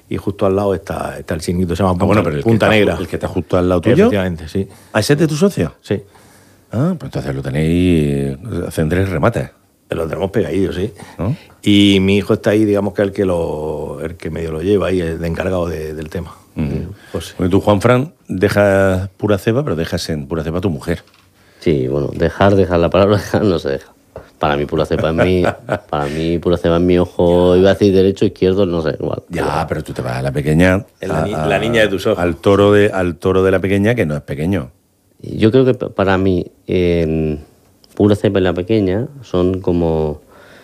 y justo al lado está el chiringuito, se llama Punta Negra. El que está justo al lado tuyo. Efectivamente, sí. ¿A ese es de tu socio? Sí. Ah, pues entonces lo tenéis, tendréis remates. Lo tenemos pegadillo, sí. ¿No? Y mi hijo está ahí, digamos que el que medio lo lleva ahí, el de encargado del tema. Pues sí. Porque tú, Juanfran, dejas pura cepa, pero dejas en pura cepa a tu mujer. Sí, bueno, dejar la palabra dejar no se deja. Para mí pura cepa es mi ojo, iba a decir derecho, izquierdo, no sé, igual. Ya, pero tú te vas a la pequeña, la niña de tus ojos. al toro de la pequeña, que no es pequeño. Yo creo que para mí, pura cepa y la pequeña son como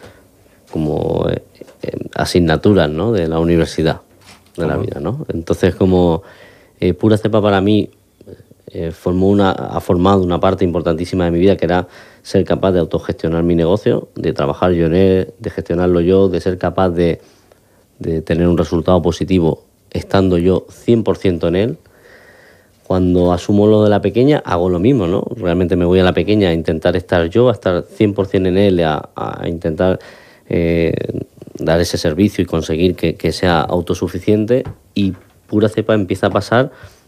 asignaturas, ¿no?, de la universidad de la vida, ¿no? Entonces, como pura cepa para mí ha formado una parte importantísima de mi vida, que era ser capaz de autogestionar mi negocio, de trabajar yo en él, de gestionarlo yo, de ser capaz de tener un resultado positivo estando yo 100% en él. Cuando asumo lo de la pequeña, hago lo mismo, ¿no? Realmente me voy a la pequeña a intentar estar yo, a estar 100% en él, a intentar dar ese servicio y conseguir que sea autosuficiente. Y pura cepa empieza a pasar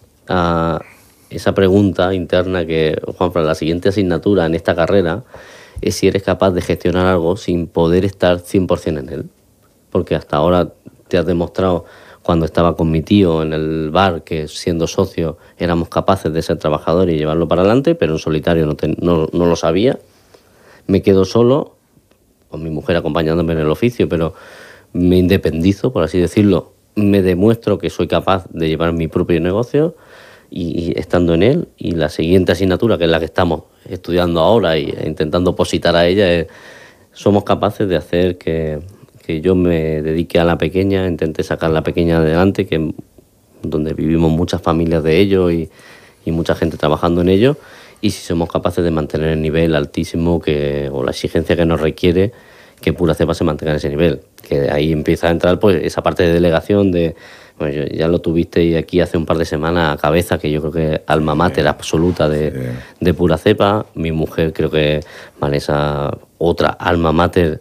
a esa pregunta interna que, Juanfran, la siguiente asignatura en esta carrera es si eres capaz de gestionar algo sin poder estar 100% en él. Porque hasta ahora te has demostrado, cuando estaba con mi tío en el bar, que siendo socio éramos capaces de ser trabajadores y llevarlo para adelante, pero en solitario no lo sabía. Me quedo solo, con mi mujer acompañándome en el oficio, pero me independizo, por así decirlo. Me demuestro que soy capaz de llevar mi propio negocio y estando en él. Y la siguiente asignatura, que es la que estamos estudiando ahora e intentando opositar a ella, es: somos capaces de hacer que yo me dedique a la pequeña, intenté sacar la pequeña adelante, que donde vivimos muchas familias de ello y mucha gente trabajando en ello, y si somos capaces de mantener el nivel altísimo o la exigencia que nos requiere que pura cepa se mantenga en ese nivel. Que ahí empieza a entrar pues esa parte de delegación bueno, ya lo tuvisteis aquí hace un par de semanas a Cabeza, que yo creo que alma mater absoluta de pura cepa. Mi mujer, creo que Vanessa, otra alma mater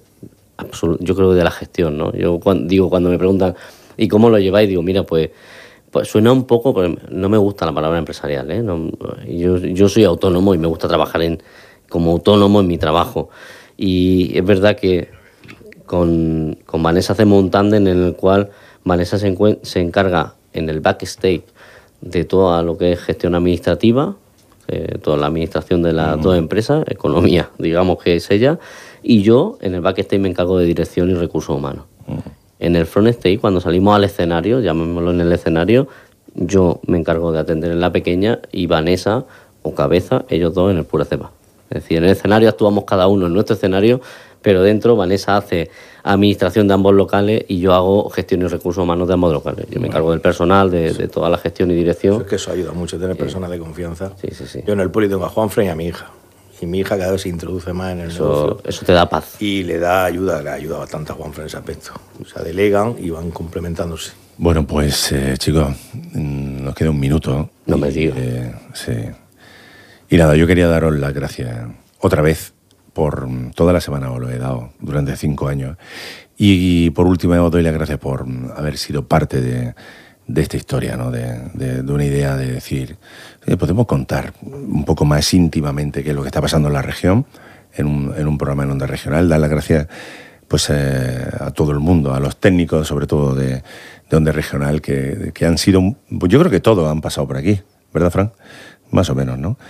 yo creo, de la gestión, ¿no? Yo cuando me preguntan ¿y cómo lo lleváis? Digo, mira, pues suena un poco, pero no me gusta la palabra empresarial, ¿eh? No, yo soy autónomo y me gusta trabajar como autónomo en mi trabajo. Y es verdad que con Vanessa hacemos un tándem en el cual Vanessa se encarga en el backstage de todo lo que es gestión administrativa, toda la administración de las dos empresas, economía, digamos que es ella, y yo en el backstage me encargo de dirección y recursos humanos. En el front stage, cuando salimos al escenario, llamémoslo en el escenario, yo me encargo de atender en la pequeña y Vanessa o Cabeza, ellos dos en el pura cepa. Es decir, en el escenario actuamos cada uno en nuestro escenario, pero dentro Vanessa hace administración de ambos locales y yo hago gestión y recursos humanos de ambos locales. Yo me encargo del personal, de toda la gestión y dirección. Es que eso ayuda mucho, tener personas de confianza. Sí. Yo en el poli tengo a Juanfran y a mi hija. Y mi hija cada vez se introduce más en el negocio. Eso te da paz. Y le ayuda bastante a Juanfran en ese aspecto. O sea, delegan y van complementándose. Bueno, pues chicos, nos queda un minuto. No me digas. Sí. Y nada, yo quería daros las gracias otra vez por toda la semana, os lo he dado durante 5 años. Y por último os doy las gracias por haber sido parte de esta historia, ¿no? De una idea de decir, podemos contar un poco más íntimamente qué es lo que está pasando en la región, en un programa en Onda Regional. Dar las gracias pues a todo el mundo, a los técnicos, sobre todo de Onda Regional, que han sido, pues yo creo que todos han pasado por aquí, ¿verdad, Fran? Más o menos, ¿no?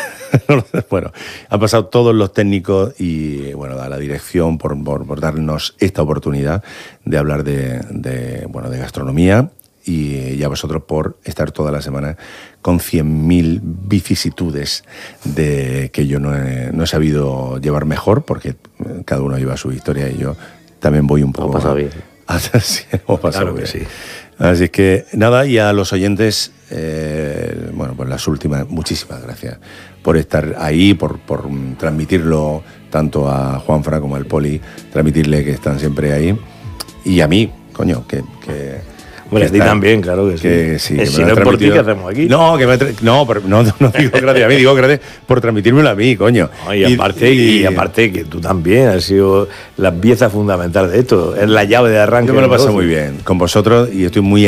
Bueno, han pasado todos los técnicos y bueno, a la dirección por darnos esta oportunidad de hablar de gastronomía y a vosotros por estar toda la semana con 100.000 vicisitudes que yo no he sabido llevar mejor, porque cada uno lleva su historia y yo también voy un poco... Hemos pasado bien. Sí, hemos pasado claro bien. Que sí. Así es que nada, y a los oyentes, pues las últimas, muchísimas gracias por estar ahí, por transmitirlo tanto a Juanfran como al Poli, transmitirle que están siempre ahí, y a mí, coño, que bueno, a ti también, claro que sí. Que si no es por ti, ¿qué hacemos aquí? No, no digo gracias a mí, digo gracias por transmitírmelo a mí, coño. No, y aparte que tú también has sido la pieza fundamental de esto, es la llave de arranque. Yo me lo paso muy bien con vosotros y estoy muy